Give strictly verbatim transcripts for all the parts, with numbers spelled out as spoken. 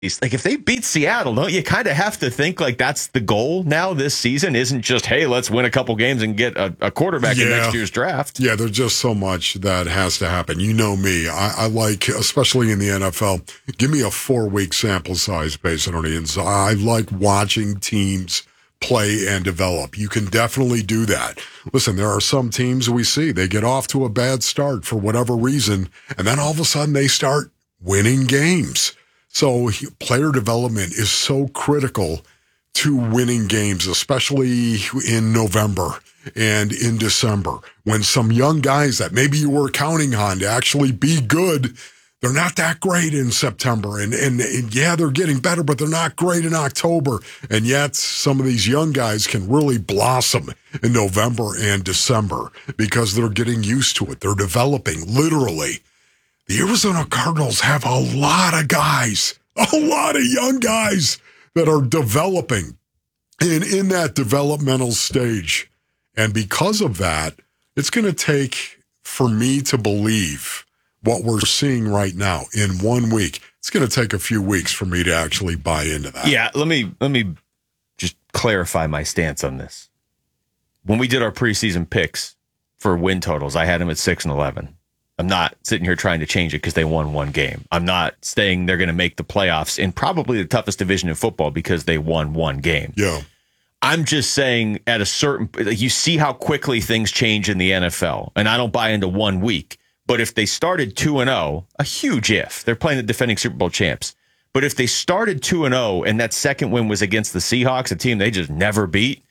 Like if they beat Seattle, don't you kind of have to think like that's the goal now this season? Isn't just, hey, let's win a couple games and get a, a quarterback yeah. in next year's draft? Yeah, there's just so much that has to happen. You know me. I, I like, especially in the N F L, give me a four-week sample size based on audience. I like watching teams play and develop. You can definitely do that. Listen, there are some teams we see, they get off to a bad start for whatever reason, and then all of a sudden they start winning games. So player development is so critical to winning games, especially in November and in December, when some young guys that maybe you were counting on to actually be good, they're not that great in September. And, and, and yeah, they're getting better, but they're not great in October. And yet some of these young guys can really blossom in November and December because they're getting used to it. They're developing, literally. The Arizona Cardinals have a lot of guys, a lot of young guys that are developing and in that developmental stage. And because of that, it's going to take, for me to believe what we're seeing right now in one week, it's going to take a few weeks for me to actually buy into that. Yeah, let me let me just clarify my stance on this. When we did our preseason picks for win totals, I had them at six and eleven. I'm not sitting here trying to change it because they won one game. I'm not saying they're going to make the playoffs in probably the toughest division in football because they won one game. Yeah. I'm just saying at a certain, you see how quickly things change in the N F L, and I don't buy into one week. But if they started two and oh, a huge if, they're playing the defending Super Bowl champs. But if they started two and oh and that second win was against the Seahawks, a team they just never beat,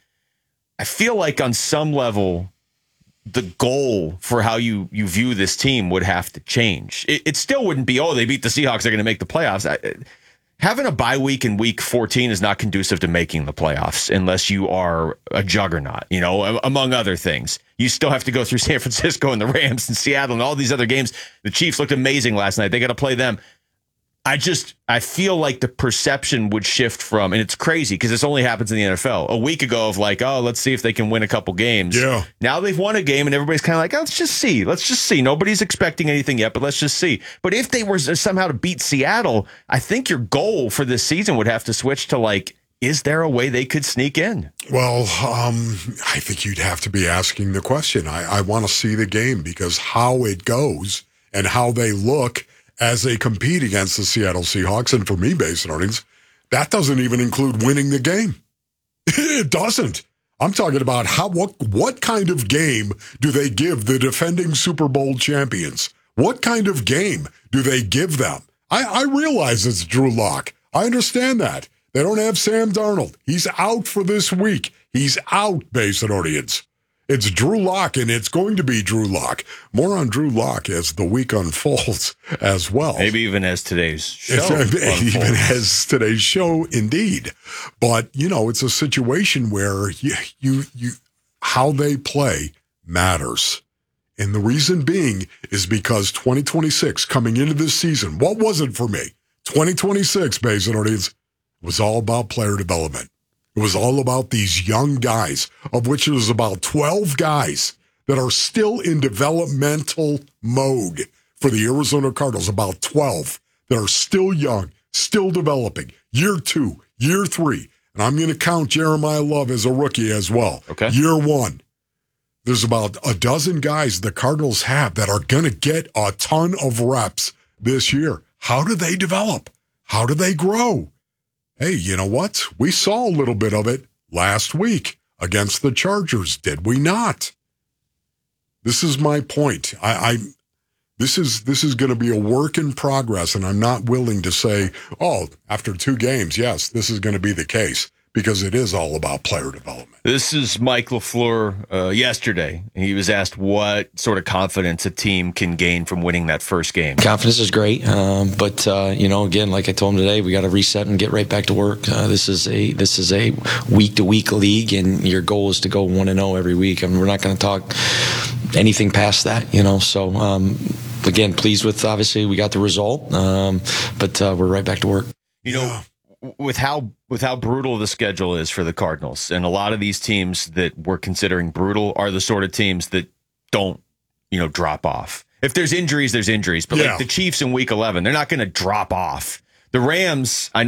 I feel like on some level, the goal for how you, you view this team would have to change. It, it still wouldn't be, oh, they beat the Seahawks, they're going to make the playoffs. I, having a bye week in week fourteen is not conducive to making the playoffs unless you are a juggernaut, you know, among other things. You still have to go through San Francisco and the Rams and Seattle and all these other games. The Chiefs looked amazing last night. They got to play them. I just, I feel like the perception would shift from, and it's crazy because this only happens in the N F L, a week ago of like, oh, let's see if they can win a couple games. Yeah. Now they've won a game and everybody's kind of like, oh, let's just see. Let's just see. Nobody's expecting anything yet, but let's just see. But if they were somehow to beat Seattle, I think your goal for this season would have to switch to like, is there a way they could sneak in? Well, um, I think you'd have to be asking the question. I, I want to see the game because how it goes and how they look as they compete against the Seattle Seahawks. And for me, based on earnings, that doesn't even include winning the game. It doesn't. I'm talking about how what what kind of game do they give the defending Super Bowl champions? What kind of game do they give them? I, I realize it's Drew Lock. I understand that. They don't have Sam Darnold. He's out for this week. He's out, based on audience. It's Drew Lock, and it's going to be Drew Lock. More on Drew Lock as the week unfolds as well. Maybe even as today's show it's, Even as today's show, indeed. But, you know, it's a situation where you, you, you, how they play matters. And the reason being is because twenty twenty-six, coming into this season, what was it for me? twenty twenty-six, based on audience, was all about player development. It was all about these young guys, of which there's about twelve guys that are still in developmental mode for the Arizona Cardinals, about twelve that are still young, still developing, year two, year three. And I'm going to count Jeremiah Love as a rookie as well. Okay. Year one. There's about a dozen guys the Cardinals have that are going to get a ton of reps this year. How do they develop? How do they grow? Hey, you know what? We saw a little bit of it last week against the Chargers, did we not? This is my point. I, I this is this is going to be a work in progress, and I'm not willing to say, oh, after two games, yes, this is going to be the case, because it is all about player development. This is Mike LaFleur uh, yesterday. He was asked what sort of confidence a team can gain from winning that first game. Confidence is great, um, but uh, you know, again, like I told him today, we got to reset and get right back to work. Uh, this is a this is a week to week league, and your goal is to go one and zero every week. I mean, we're not going to talk anything past that, you know. So um, again, pleased with obviously we got the result, um, but uh, we're right back to work. You know. With how with how brutal the schedule is for the Cardinals, and a lot of these teams that we're considering brutal are the sort of teams that don't, you know, drop off. If there's injuries, there's injuries. But yeah. like the Chiefs in Week eleven, they're not going to drop off. The Rams, I